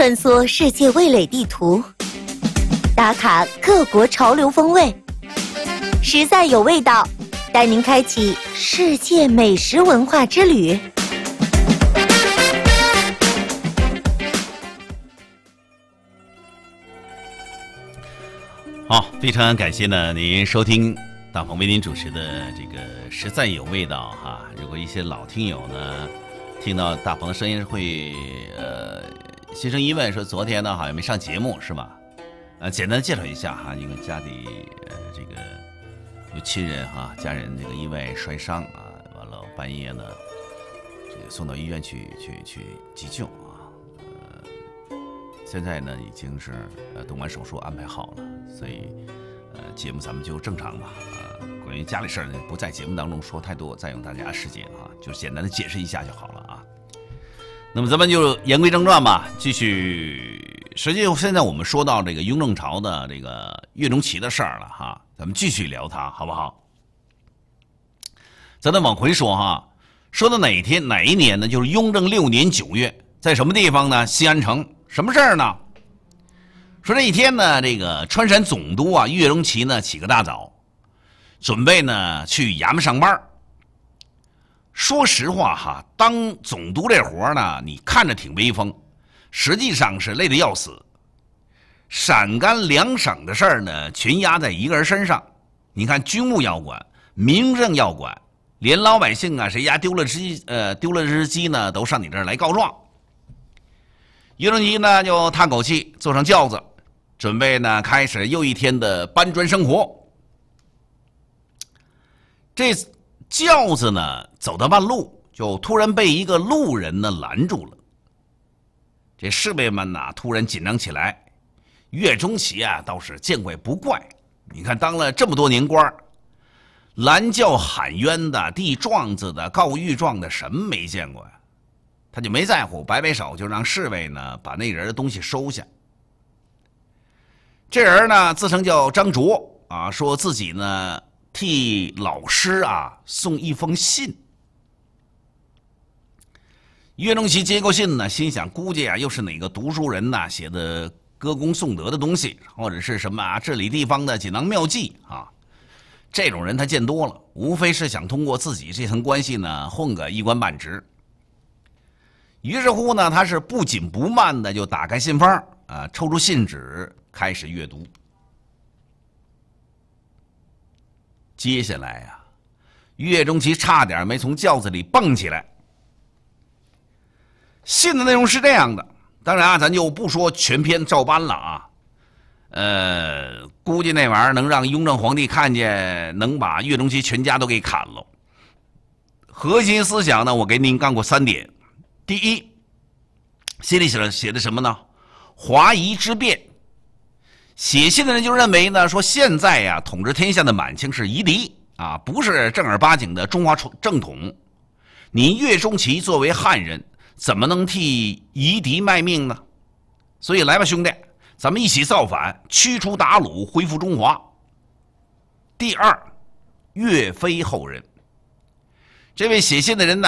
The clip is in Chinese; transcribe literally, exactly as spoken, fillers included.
穿梭世界味蕾地图，打卡各国潮流风味，实在有味道，带您开启世界美食文化之旅。 好，非常感谢呢您收听大鹏为您主持的这个实在有味道哈。如果一些老听友呢听到大鹏的声音会呃心生疑问，说昨天呢好像没上节目是吧？呃，简单介绍一下哈，因为家里呃这个有亲人哈，家人这个意外摔伤啊，完了半夜呢这个送到医院去去去急救啊，呃，现在呢已经是呃动完手术安排好了，所以呃节目咱们就正常吧啊。关于家里事儿呢，不在节目当中说太多，占用大家时间啊，就简单的解释一下就好了啊。那么咱们就言归正传吧，继续。实际现在我们说到这个雍正朝的这个岳钟琪的事儿了哈，咱们继续聊它好不好？咱再往回说哈，说到哪天哪一年呢？就是雍正六年九月，在什么地方呢？西安城。什么事儿呢？说这一天呢，这个川陕总督啊岳钟琪呢起个大早，准备呢去衙门上班。说实话哈，当总督这活呢，你看着挺威风，实际上是累得要死。陕甘两省的事儿呢，全压在一个人身上。你看，军务要管，民政要管，连老百姓啊，谁家丢了鸡，呃，丢了只鸡呢，都上你这儿来告状。岳钟琪呢，就叹口气，坐上轿子，准备呢开始又一天的搬砖生活。这轿子呢走到半路，就突然被一个路人呢拦住了。这士兵们呢突然紧张起来。岳钟琪啊倒是见怪不怪，你看当了这么多年官，拦轿喊冤的、递状子的、告御状的，什么没见过呀？他就没在乎，摆摆手就让侍卫呢把那人的东西收下。这人呢自称叫张卓啊，说自己呢替老师啊送一封信。岳钟琪接过信呢，心想估计啊又是哪个读书人呐写的歌功颂德的东西，或者是什么啊治理地方的锦囊妙计啊。这种人他见多了，无非是想通过自己这层关系呢混个一官半职。于是乎呢，他是不紧不慢的就打开信封啊，抽出信纸开始阅读。接下来啊，岳钟琪差点没从轿子里蹦起来。信的内容是这样的，当然啊，咱就不说全篇照搬了啊。呃，估计那玩意儿能让雍正皇帝看见，能把岳钟琪全家都给砍了。核心思想呢，我给您干过三点。第一，信里写的写的什么呢？华夷之变。写信的人就认为呢，说现在呀、啊，统治天下的满清是夷狄啊，不是正儿八经的中华正统。你岳钟琪作为汉人，怎么能替夷狄卖命呢？所以来吧，兄弟，咱们一起造反，驱除鞑虏，恢复中华。第二，岳飞后人。这位写信的人呢，